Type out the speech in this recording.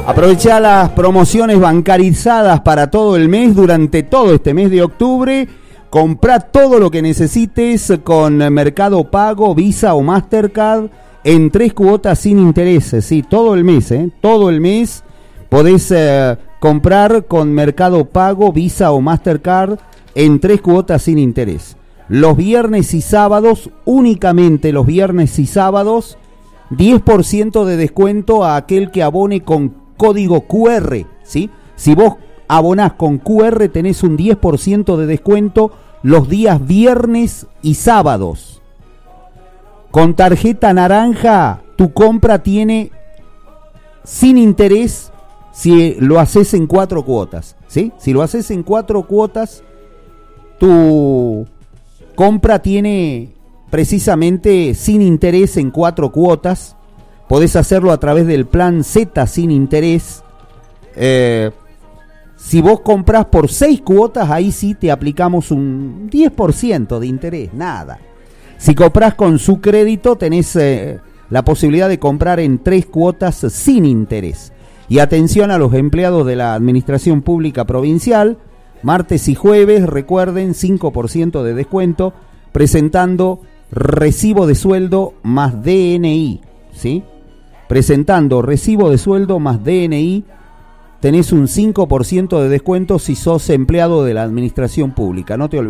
Aprovecha las promociones bancarizadas para todo el mes, durante todo este mes de octubre. Comprá todo lo que necesites con Mercado Pago, Visa o Mastercard en 3 cuotas sin intereses. Sí, todo el mes, todo el mes podés comprar con Mercado Pago, Visa o Mastercard en 3 cuotas sin interés. Los viernes y sábados, únicamente los viernes y sábados, 10% de descuento a aquel que abone con código QR, ¿sí? Si vos abonás con QR tenés un 10% de descuento los días viernes y sábados. Con tarjeta naranja tu compra tiene sin interés si lo haces en 4 cuotas, ¿sí? Si lo haces en 4 cuotas, tu compra tiene precisamente sin interés en 4 cuotas. Podés hacerlo a través del plan Z sin interés. Si vos comprás por 6 cuotas, ahí sí te aplicamos un 10% de interés, nada. Si comprás con su crédito, tenés la posibilidad de comprar en 3 cuotas sin interés. Y atención a los empleados de la Administración Pública Provincial, martes y jueves, recuerden, 5% de descuento, presentando recibo de sueldo más DNI, ¿sí? Presentando recibo de sueldo más DNI, tenés un 5% de descuento si sos empleado de la Administración Pública, no te olvides.